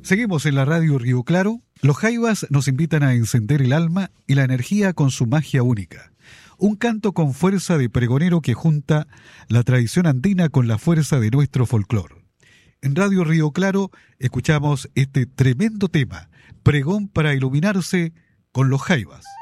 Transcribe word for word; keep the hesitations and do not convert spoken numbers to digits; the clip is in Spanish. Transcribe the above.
Seguimos en la radio Río Claro. Los jaivas nos invitan a encender el alma y la energía con su magia única. Un canto con fuerza de pregonero que junta la tradición andina con la fuerza de nuestro folclore. En Radio Río Claro escuchamos este tremendo tema, Pregón para iluminarse con los jaivas.